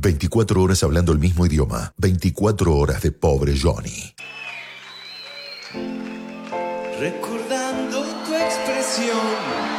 24 horas hablando el mismo idioma. 24 horas de pobre Johnny. Recordando tu expresión